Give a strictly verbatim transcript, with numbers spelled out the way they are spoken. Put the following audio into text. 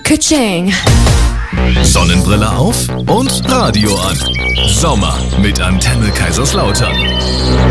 Ka-ching. Sonnenbrille auf und Radio an. Sommer mit Antenne Kaiserslautern.